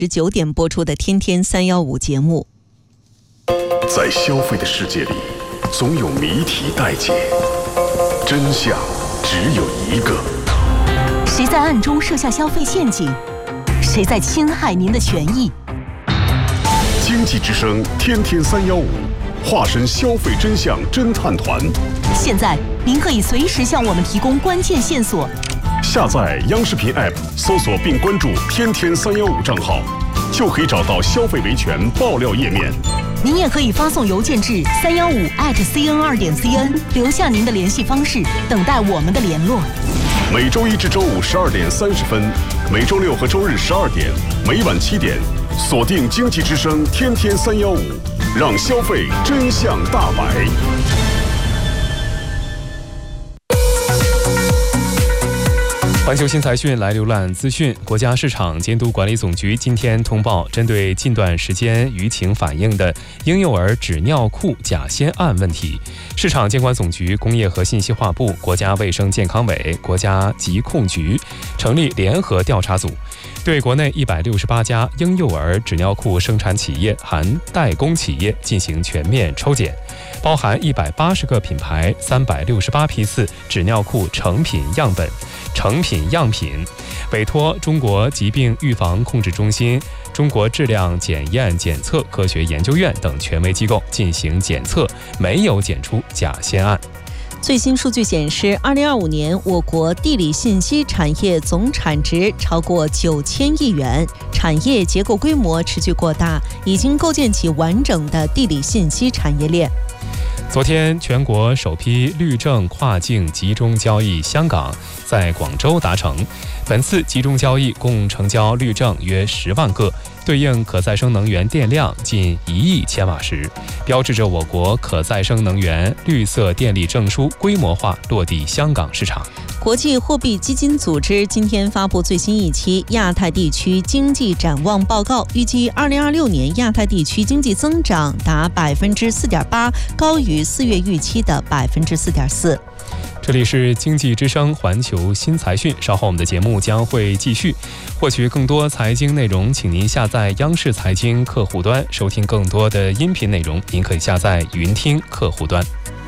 19点播出的《天天315》节目。 在消费的世界里，总有谜题待解，真相只有一个。 谁在暗中设下消费陷阱？谁在侵害您的权益？ 经济之声天天315，化身消费真相侦探团。 现在您可以随时向我们提供关键线索。 下载央视频 App， 搜索并关注天天315账号，就可以找到消费维权爆料页面。 您也可以发送邮件至315@cn2.cn， 留下您的联系方式，等待我们的联络。 每周一至周五12点30分，每周六和周日12点，每晚7点，锁定经济之声天天315，让消费真相大白。 环球新财讯来浏览资讯。国家市场监督管理总局今天通报，针对近段时间舆情反映的婴幼儿纸尿裤假仙案问题，市场监管总局、工业和信息化部、国家卫生健康委、国家疾控局成立联合调查组，对国内168家婴幼儿纸尿裤生产企业含代工企业进行全面抽检，包含180个品牌、368批次纸尿裤成品样本、成品样品，委托中国疾病预防控制中心、中国质量检验检测科学研究院等权威机构进行检测，没有检出假仙案。 最新数据显示，2025年我国地理信息产业总产值超过9000亿元，产业结构规模持续扩大，已经构建起完整的地理信息产业链。 昨天，全国首批绿证跨境集中交易香港在广州达成。本次集中交易共成交绿证约10万个，对应可再生能源电量近1亿千瓦时，标志着我国可再生能源绿色电力证书规模化落地香港市场。 国际货币基金组织今天发布最新一期亚太地区经济展望报告，预计2026年亚太地区经济增长达4.8%，高于4月预期的4.4%。 这里是经济之声环球新财讯，稍后我们的节目将会继续。获取更多财经内容，请您下载央视财经客户端，收听更多的音频内容，您可以下载云听客户端。